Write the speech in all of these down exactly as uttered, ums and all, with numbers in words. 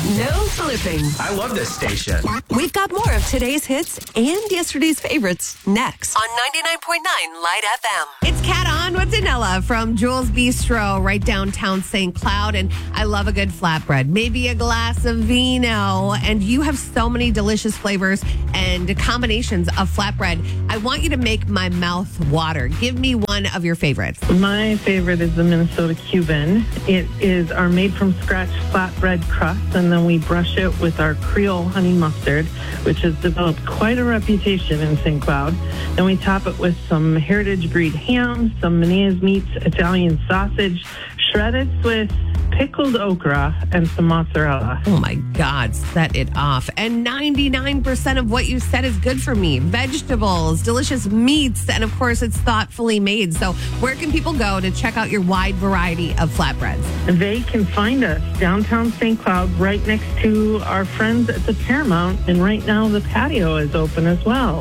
No flipping. I love this station. We've got more of today's hits and yesterday's favorites next on ninety-nine point nine Light F M. It's Cat On with Danella from Jules Bistro right downtown Saint Cloud. And I love a good flatbread, maybe a glass of vino. And you have so many delicious flavors and combinations of flatbread. I want you to make my mouth water. Give me one of your favorites. My favorite is the Minnesota Cuban. It is our made-from-scratch flatbread crust, and then we brush it with our Creole honey mustard, which has developed quite a reputation in Saint Cloud. Then we top it with some heritage breed ham, some Meniere's meats, Italian sausage, shredded Swiss, pickled okra, and some mozzarella. Oh my God, set it off. And ninety-nine percent of what you said is good for me. Vegetables, delicious meats, and of course it's thoughtfully made. So where can people go to check out your wide variety of flatbreads? They can find us downtown Saint Cloud, right next to our friends at the Paramount. And right now the patio is open as well.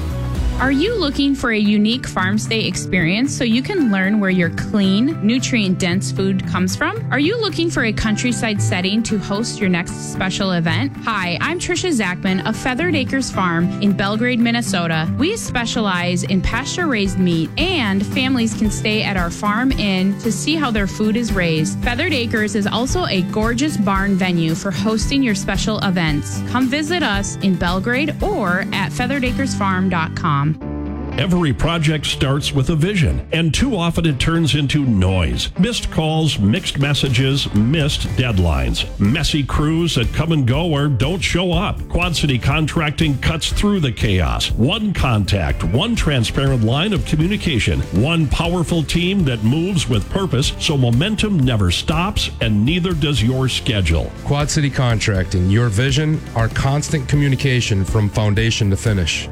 Are you looking for a unique farm stay experience so you can learn where your clean, nutrient-dense food comes from? Are you looking for a countryside setting to host your next special event? Hi, I'm Trisha Zachman of Feathered Acres Farm in Belgrade, Minnesota. We specialize in pasture-raised meat, and families can stay at our farm inn to see how their food is raised. Feathered Acres is also a gorgeous barn venue for hosting your special events. Come visit us in Belgrade or at feathered acres farm dot com. Every project starts with a vision, and too often it turns into noise. Missed calls, mixed messages, missed deadlines. Messy crews that come and go or don't show up. Quad City Contracting cuts through the chaos. One contact, one transparent line of communication, one powerful team that moves with purpose so momentum never stops and neither does your schedule. Quad City Contracting, your vision, our constant communication from foundation to finish.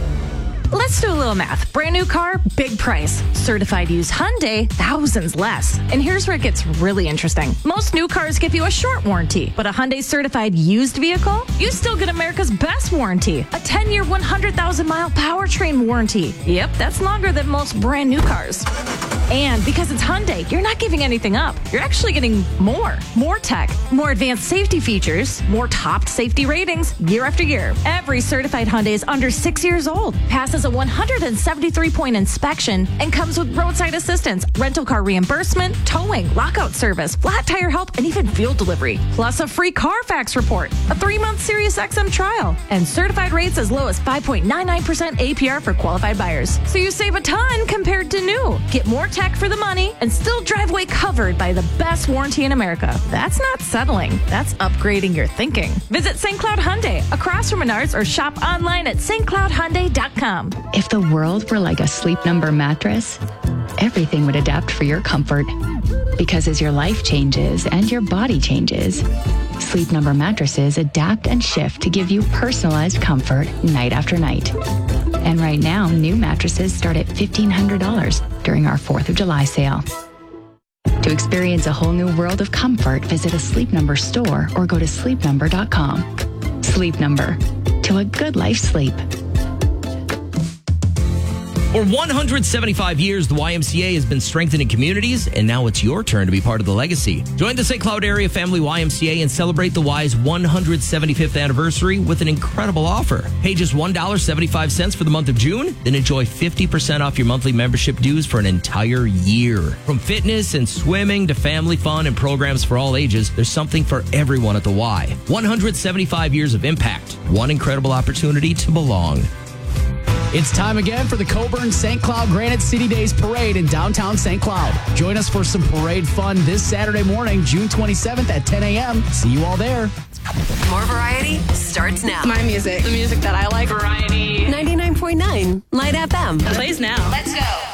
Let's do a little math. Brand new car, big price. Certified used Hyundai, thousands less. And here's where it gets really interesting. Most new cars give you a short warranty, but a Hyundai certified used vehicle, you still get America's best warranty. A ten-year, one hundred thousand mile powertrain warranty. Yep, that's longer than most brand new cars. And because it's Hyundai, you're not giving anything up. You're actually getting more. More tech, more advanced safety features, more top safety ratings year after year. Every certified Hyundai is under six years old, passes a one hundred seventy-three point inspection, and comes with roadside assistance, rental car reimbursement, towing, lockout service, flat tire help, and even fuel delivery. Plus a free Carfax report, a three-month Sirius X M trial, and certified rates as low as five point nine nine percent A P R for qualified buyers. So you save a ton compared to new. Get more tech for the money and still drive away covered by the best warranty in America. That's not settling. That's upgrading your thinking. Visit Saint Cloud Hyundai across from Menards or shop online at st cloud hyundai dot com. If the world were like a Sleep Number mattress, everything would adapt for your comfort. Because as your life changes and your body changes, Sleep Number mattresses adapt and shift to give you personalized comfort night after night. And right now, new mattresses start at fifteen hundred dollars during our fourth of July sale. To experience a whole new world of comfort, visit a Sleep Number store or go to sleep number dot com. Sleep Number. To a good life sleep. For one hundred seventy-five years, the Y M C A has been strengthening communities, and now it's your turn to be part of the legacy. Join the Saint Cloud Area Family Y M C A and celebrate the Y's one hundred seventy-fifth anniversary with an incredible offer. Pay just one dollar and seventy-five cents for the month of June, then enjoy fifty percent off your monthly membership dues for an entire year. From fitness and swimming to family fun and programs for all ages, there's something for everyone at the Y. one hundred seventy-five years of impact. One incredible opportunity to belong. It's time again for the Coburn Saint Cloud Granite City Days Parade in downtown Saint Cloud. Join us for some parade fun this Saturday morning, June twenty-seventh at ten a.m. See you all there. More variety starts now. My music, the music that I like. Variety. ninety-nine point nine Light F M. Plays now. Let's go.